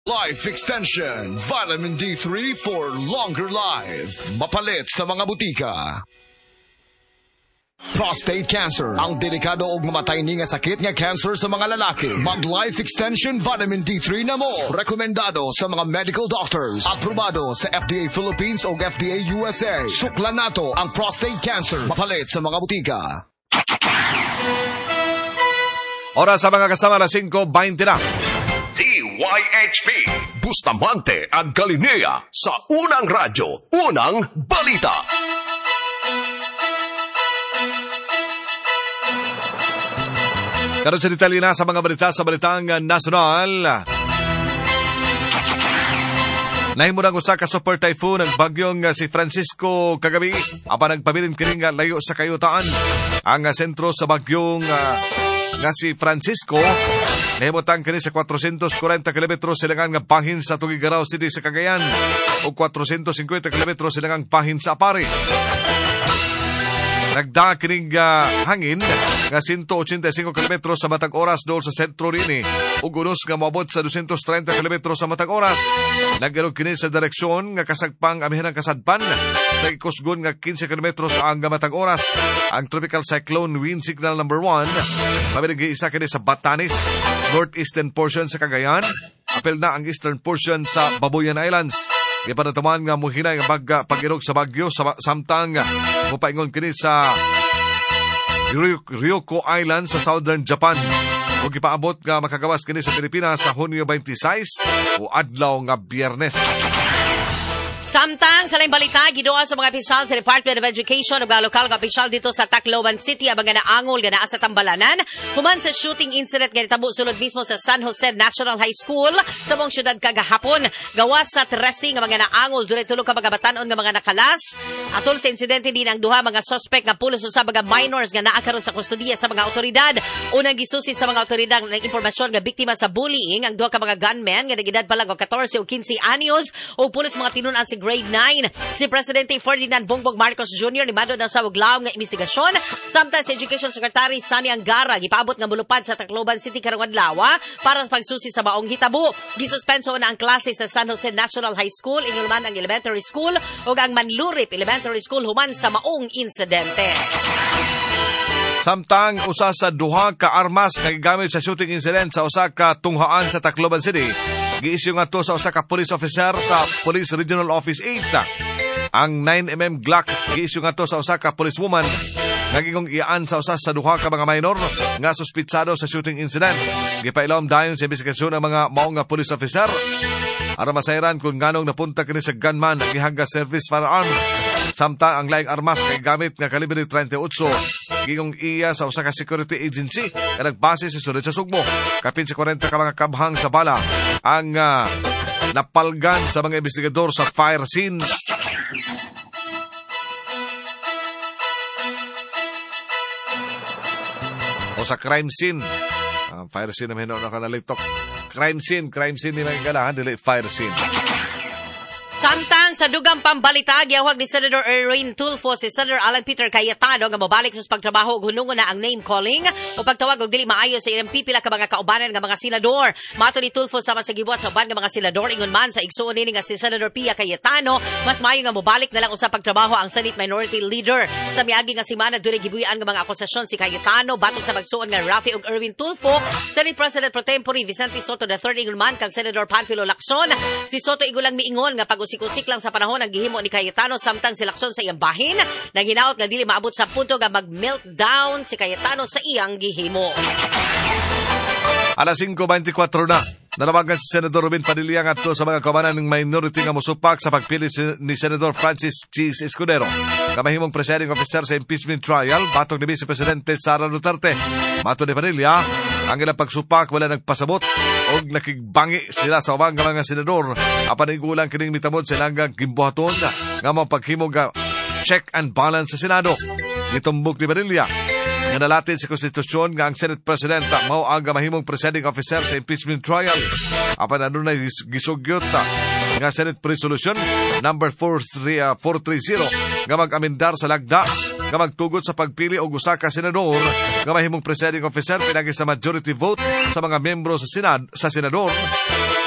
Life Extension, Vitamin D3 for longer life. Mapalit sa mga butika. Prostate cancer, ang delikado ug mamatay ni nga sakit nga cancer sa mga lalaki. Mag Life Extension Vitamin D3 na mo. Rekomendado sa mga medical doctors. Aprobado sa FDA Philippines ug FDA USA. Suklan nato ang prostate cancer. Mapalit sa mga butika. Oras sa mga kasama, 5:20 na. DYHP Bustamante ang Kalinea sa Unang Radyo, Unang Balita. Karon sa detalye na sa mga balita sa balitang nasyonal. Nahimurang usa ka super typhoon ang bagyong si Francisco kagabi. Apan nagpabilin kining layo sa kayutaan. Ang sentro sa bagyong nga si Francisco nahimutang kini sa 440 kilometros silangan nga bahin sa Tugigaraw City sa Cagayan o 450 kilometros silangang bahin sa Apari. Nagda kining hangin nga 185 kilometros sa matag oras dool sa sentro rini ug unos nga moabot sa 230 kilometros sa matag oras. Naggalog kini sa direksyon nga kasagpang amihanang kasadpan sa ikusgon nga 15 kilometros ang matag oras. Ang tropical cyclone wind signal number 1 mabiling isa kini sa Batanes, northeastern portion sa Cagayan. Apel na ang eastern portion sa Babuyan Islands. Gipanataman nga muhinay nga pag-irog sa bagyo samtang mupaingon kini sa Ryukyu Island sa southern Japan. Ug gipaabot nga makagawas kini sa Pilipinas sa Hunyo 26 o adlaw nga Biyernes. Samtang sa laing balita, giduha sa mga opisyal sa Department of Education ug lokal nga opisyal dito sa Tacloban City ang mga naangol nga naa sa Tambalanan human sa shooting incident nga nitabo sulod mismo sa San Jose National High School sa mong syudad kagahapon. Gawas sa tracing nga mga naangol dunay tulo ka mga batan-on nga mga nakalas. Atol sa insidente din ang duha mga suspect nga pulos sa mga minors nga naa karon sa kustodiya sa mga otoridad. Unang gisusi sa mga otoridad ng impormasyon nga biktima sa bullying ang duha ka mga gunmen nga nagedad pa lang og 14 o 15 anyos ug pulos mga tinun-an si grade 9. Si Presidente Ferdinand Bongbong Marcos Jr. nimado na sa uglaw nga investigasyon. Samtang si Education Secretary Sani Angara gipaabot nga mulupad sa Tacloban City karong adlaw para sa pagsusi sa maong hitabo. Gisuspenso na ang klase sa San Jose National High School, inulman ang elementary school ug ang Manlurip Elementary School human sa maong insidente. Samtang usa sa duha ka armas nga gigamit sa shooting incident sa usa ka tunghaan sa Tacloban City, giisyu nga to sa usa ka police officer sa Police Regional Office 8. Ang 9mm Glock giisyu nga to sa usa ka policewoman nga gingong iyaan sa usa sa duha ka mga minor nga suspitsado sa shooting incident. Gipailom dayon sa investigasyon ang mga mao nga police officer aron masayran kung nganong napunta kini sa gunman ang gihangga service firearm. Samtang ang laing armas kay gamit nga kalibre 38 gingong iya sa usa ka security agency nga nagbase sa sulod sa sugmo. Kapin sa 40 ka mga kabhang sa bala ang napalgan sa mga investigador sa fire scene. O sa crime scene. Fire scene naman na kanalitok. Crime scene ni mga galahan, dili fire scene. Samtang sa dugang pambalita, giyawag ni Senator Erwin Tulfo si Senator Alan Peter Cayetano nga mabalik sa pagtrabaho ug hunungon na ang name calling o pagtawag og dili maayo sa ilang pipila ka mga kaubanan nga mga senador. Mato ni Tulfo sama sa gibuhat sa uban nga mga senador ingon man sa igsuon nini nga si Senator Pia Cayetano, mas maayo nga mobalik na lang usa pagtrabaho ang Senate Minority Leader. Sa miagi nga semana dunay gibuyan nga mga akusasyon si Cayetano batok sa magsuon nga Rafi ug Erwin Tulfo. Senate President Pro Tempore Vicente Soto III ingon man kang Senator Panfilo Lacson. Si Soto igulang miingon nga pag-usik-usik lang sa panahon ang gihimo ni Cayetano samtang si Lacson sa iyang bahin nang hinaot nga dili maabot sa punto nga mag-meltdown si Cayetano sa iyang gihimo. Alas 5:24 na. Nanawagan si Senador Robin Padilla ngadto sa mga kabanan ng minority nga mosupak sa pagpili ni Senador Francis Cheese Escudero kamahimong presiding officer sa impeachment trial batok ni Vice Presidente Sara Duterte. Mato ni Padilla, ang ilang pagsupak wala nagpasabot og nakigbangi sila sa ubang mga senador apan igulang kining mitamod sa ilang gimbuhaton nga mga paghimog check and balance sa Senado. Gitumbok ni Padilla nga nalatin sa konstitusyon nga ang Senate President mao ang mahimong presiding officer sa impeachment trial. Apan adunay gisugyot nga Senate Resolution number 430 nga mag-amendar sa lagda nga magtugot sa pagpili og usa ka senador nga mahimong presiding officer pinagi sa majority vote sa mga membro sa senador